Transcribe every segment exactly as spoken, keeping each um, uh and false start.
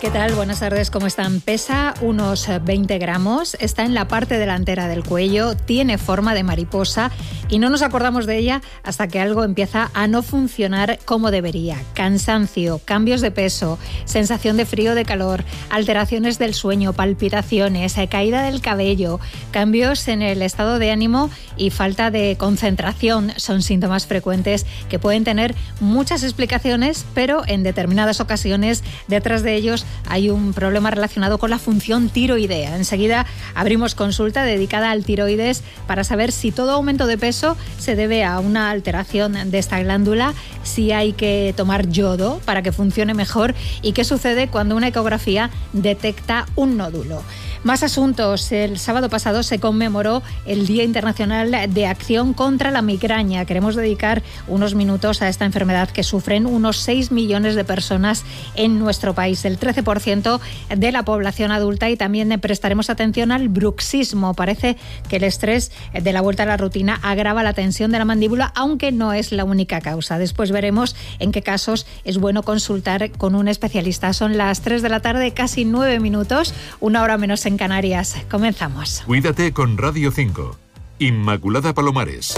¿Qué tal? Buenas tardes, ¿cómo están? Pesa unos veinte gramos, está en la parte delantera del cuello, tiene forma de mariposa y no nos acordamos de ella hasta que algo empieza a no funcionar como debería. Cansancio, cambios de peso, sensación de frío o de calor, alteraciones del sueño, palpitaciones, caída del cabello, cambios en el estado de ánimo y falta de concentración son síntomas frecuentes que pueden tener muchas explicaciones, pero en determinadas ocasiones detrás de ellos hay un problema relacionado con la función tiroidea. Enseguida abrimos consulta dedicada al tiroides para saber si todo aumento de peso se debe a una alteración de esta glándula, si hay que tomar yodo para que funcione mejor y qué sucede cuando una ecografía detecta un nódulo. Más asuntos. El sábado pasado se conmemoró el Día Internacional de Acción contra la Migraña. Queremos dedicar unos minutos a esta enfermedad que sufren unos seis millones de personas en nuestro país, el trece por ciento de la población adulta, y también prestaremos atención al bruxismo. Parece que el estrés de la vuelta a la rutina agrava la tensión de la mandíbula, aunque no es la única causa. Después veremos en qué casos es bueno consultar con un especialista. Son las tres de la tarde, casi nueve minutos, una hora menos en Canarias. Comenzamos. Cuídate con Radio cinco. Inmaculada Palomares.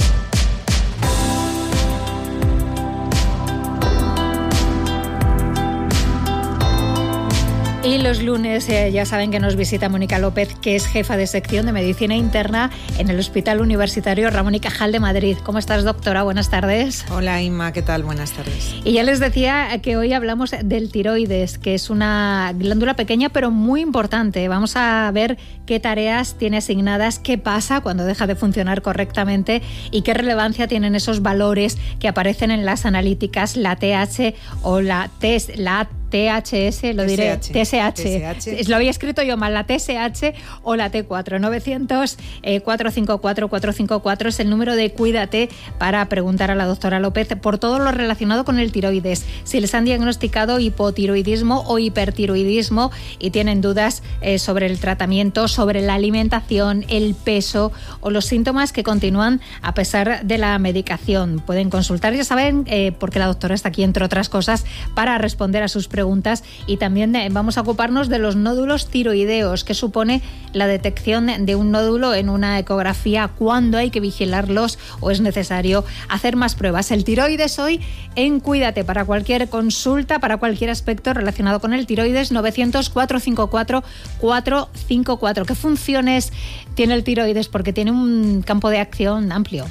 Y los lunes eh, ya saben que nos visita Mónica López, que es jefa de sección de Medicina Interna en el Hospital Universitario Ramón y Cajal de Madrid. ¿Cómo estás, doctora? Buenas tardes. Hola, Inma, ¿qué tal? Buenas tardes. Y ya les decía que hoy hablamos del tiroides, que es una glándula pequeña pero muy importante. Vamos a ver qué tareas tiene asignadas, qué pasa cuando deja de funcionar correctamente y qué relevancia tienen esos valores que aparecen en las analíticas, la T H o la T, la T H S, lo diré, T S H. T S H. Lo había escrito yo mal, la T S H o la T cuatro. novecientos, cuatrocientos cincuenta y cuatro, cuatrocientos cincuenta y cuatro es el número de Cuídate para preguntar a la doctora López por todo lo relacionado con el tiroides. Si les han diagnosticado hipotiroidismo o hipertiroidismo y tienen dudas eh, sobre el tratamiento, sobre la alimentación, el peso o los síntomas que continúan a pesar de la medicación, pueden consultar, ya saben, eh, porque la doctora está aquí, entre otras cosas, para responder a sus preguntas. preguntas y también eh, vamos a ocuparnos de los nódulos tiroideos, que supone la detección de un nódulo en una ecografía, cuándo hay que vigilarlos o es necesario hacer más pruebas. El tiroides hoy en Cuídate, para cualquier consulta, para cualquier aspecto relacionado con el tiroides, novecientos, cuatrocientos cincuenta y cuatro, cuatrocientos cincuenta y cuatro. ¿Qué funciones tiene el tiroides? Porque tiene un campo de acción amplio.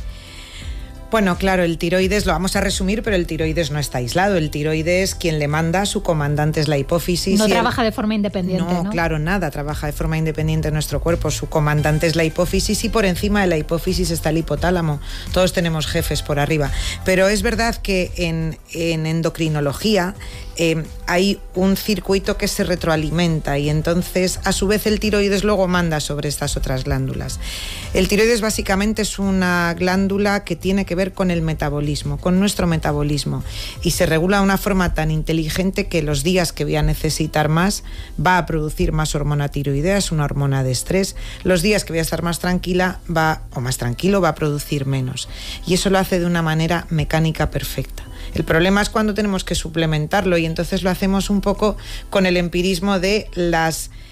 Bueno, claro, el tiroides lo vamos a resumir, pero el tiroides no está aislado. El tiroides, quien le manda, su comandante es la hipófisis. No y trabaja el... de forma independiente, ¿no? No, claro, nada, trabaja de forma independiente en nuestro cuerpo. Su comandante es la hipófisis y por encima de la hipófisis está el hipotálamo. Todos tenemos jefes por arriba. Pero es verdad que en, en endocrinología eh, hay un circuito que se retroalimenta y entonces a su vez el tiroides luego manda sobre estas otras glándulas. El tiroides básicamente es una glándula que tiene que ver con el metabolismo, con nuestro metabolismo, y se regula de una forma tan inteligente que los días que voy a necesitar más va a producir más hormona tiroidea, es una hormona de estrés. Los días que voy a estar más tranquila va, o más tranquilo va a producir menos, y eso lo hace de una manera mecánica perfecta. El problema es cuando tenemos que suplementarlo y entonces lo hacemos un poco con el empirismo de las